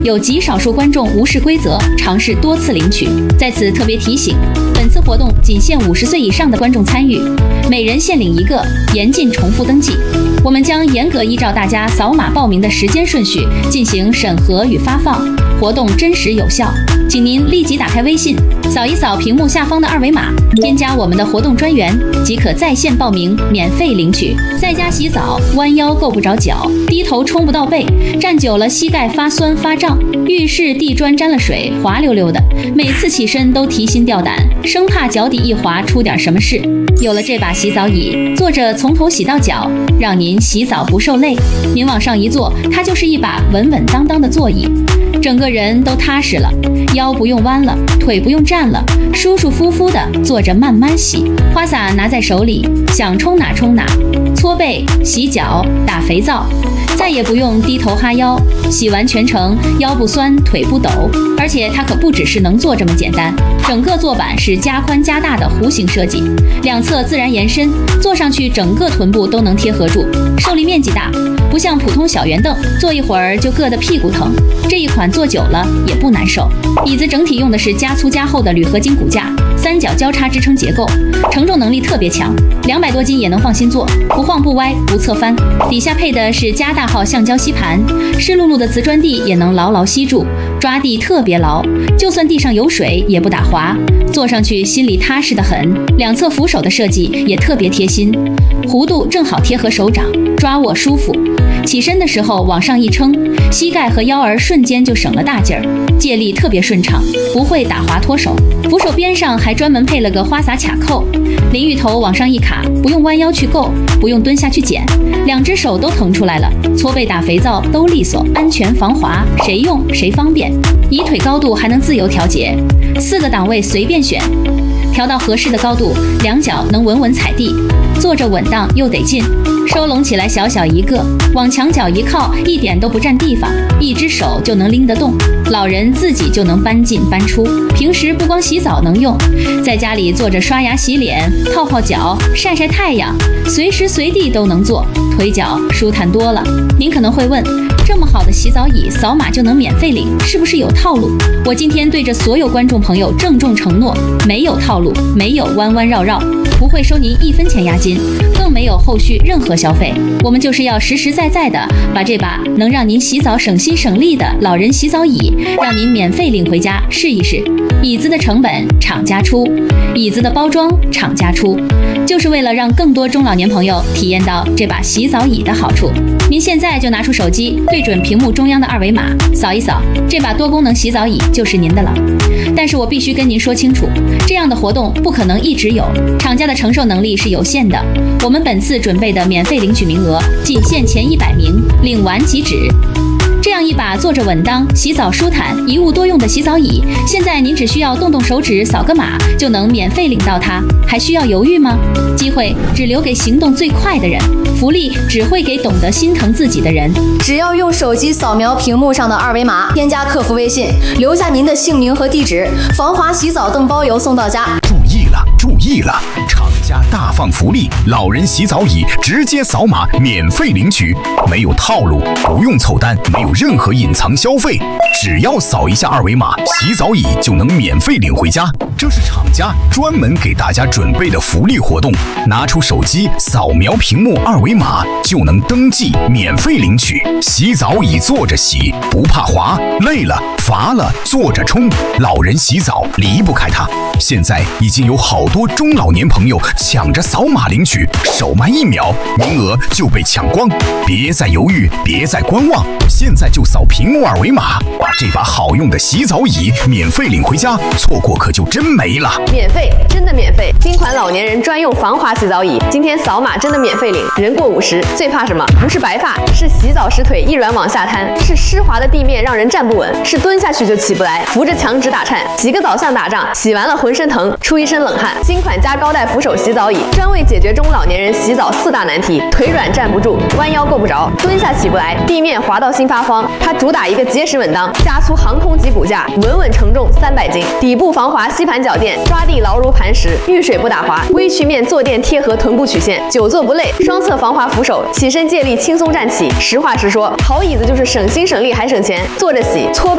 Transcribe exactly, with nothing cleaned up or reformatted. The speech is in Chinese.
有极少数观众无视规则，尝试多次领取。在此特别提醒，本次活动仅限五十岁以上的观众参与，每人限领一个，严禁重复登记。我们将严格依照大家扫码报名的时间顺序进行审核与发放，活动真实有效。请您立即打开微信，扫一扫屏幕下方的二维码，添加我们的活动专员，即可在线报名，免费领取。在家洗澡，弯腰够不着脚，低头冲不到背，站久了膝盖发酸发胀，浴室地砖沾了水，滑溜溜的，每次起身都提心吊胆，生怕脚底一滑出点什么事。有了这把洗澡椅，坐着从头洗到脚，让您洗澡不受累。您往上一坐，它就是一把稳稳当当的座椅，整个人都踏实了，腰不用弯了，腿不用站了，舒舒服服的坐着慢慢洗。花洒拿在手里，想冲哪冲哪，搓背、洗脚、打肥皂，再也不用低头哈腰，洗完全程腰不酸腿不抖。而且它可不只是能做这么简单，整个坐板是加宽加大的弧形设计，两侧自然延伸，坐上去整个臀部都能贴合住，受力面积大，不像普通小圆凳，坐一会儿就硌得屁股疼。这一款坐久了也不难受。椅子整体用的是加粗加厚的铝合金骨架，三角交叉支撑结构，承重能力特别强，两百多斤也能放心坐，不晃不歪不侧翻。底下配的是加大号橡胶吸盘，湿漉漉的瓷砖地也能牢牢吸住，抓地特别牢，就算地上有水也不打滑，坐上去心里踏实得很。两侧扶手的设计也特别贴心，弧度正好贴合手掌，抓握舒服。起身的时候往上一撑，膝盖和腰儿瞬间就省了大劲儿，借力特别顺畅，不会打滑脱手。扶手边上还专门配了个花洒卡扣，淋浴头往上一卡，不用弯腰去够，不用蹲下去捡，两只手都腾出来了，搓背打肥皂都利索，安全防滑，谁用谁方便。椅腿高度还能自由调节，四个档位随便选，调到合适的高度，两脚能稳稳踩地，坐着稳当又得劲。收拢起来小小一个，往墙角一靠，一点都不占地方，一只手就能拎得动，老人自己就能搬进搬出。平时不光洗澡能用，在家里坐着刷牙洗脸、泡泡脚、晒晒太阳，随时随地都能做，腿脚舒坦多了。您可能会问，这么好的洗澡椅，扫码就能免费领，是不是有套路？我今天对着所有观众朋友郑重承诺，没有套路，没有弯弯绕绕，不会收您一分钱押金，更没有后续任何消费。我们就是要实实在在的把这把能让您洗澡省心省力的老人洗澡椅，让您免费领回家试一试。椅子的成本厂家出，椅子的包装厂家出，就是为了让更多中老年朋友体验到这把洗澡椅的好处。您现在就拿出手机，对准屏幕中央的二维码，扫一扫，这把多功能洗澡椅就是您的了。但是我必须跟您说清楚，这样的活动不可能一直有，厂家的承受能力是有限的。我们本次准备的免费领取名额仅限前一百名，领完即止。这样一把坐着稳当、洗澡舒坦、一物多用的洗澡椅，现在您只需要动动手指扫个码就能免费领到它，还需要犹豫吗？机会只留给行动最快的人，福利只会给懂得心疼自己的人。 只要用手机扫描屏幕上的二维码，添加客服微信，留下您的姓名和地址，防滑洗澡凳包邮送到家。 注意了，注意了！厂家大放福利，老人洗澡椅直接扫码免费领取，没有套路，不用凑单，没有任何隐藏消费，只要扫一下二维码，洗澡椅就能免费领回家。这是厂家专门给大家准备的福利活动，拿出手机扫描屏幕二维码就能登记免费领取。洗澡椅坐着洗，不怕滑，累了乏了坐着冲，老人洗澡离不开它。现在已经有好多中老年朋友抢着扫码领取，手慢一秒，名额就被抢光。别再犹豫，别再观望，现在就扫屏幕二维码，把这把好用的洗澡椅免费领回家，错过可就真没了。 免费，真的免费！新款老年人专用防滑洗澡椅，今天扫码真的免费领。人过五十，最怕什么？不是白发，是洗澡时腿一软往下瘫，是湿滑的地面让人站不稳，是蹲下去就起不来，扶着墙直打颤，洗个澡像打仗，洗完了浑身疼，出一身冷汗。新款加高带扶手洗澡椅，专为解决中老年人洗澡四大难题：腿软站不住，弯腰够不着，蹲下起不来，地面滑到心发慌。它主打一个结实稳当，加粗航空级骨架，稳稳承重三百斤，底部防滑吸盘脚垫，抓地牢如磐石，遇水不打滑，微曲面坐垫贴合臀部曲线，久坐不累，双侧防滑扶手，起身借力轻松站起。实话实说，好椅子就是省心省力还省钱，坐着洗搓背